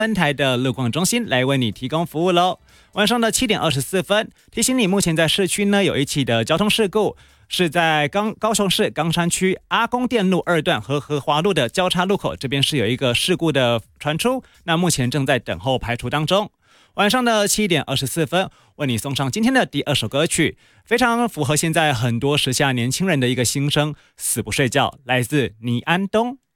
本台的路况中心来为你提供服务喽。晚上的7点24分，提醒你目前在市区呢有一起的交通事故，是在高雄市冈山区阿公店路2段和和华路的交叉路口，这边是有一个事故的传出，那目前正在等候排除当中。晚上的7点24分，为你送上今天的第2首歌曲，非常符合现在很多时下年轻人的一个心声，死不睡觉，来自倪安东。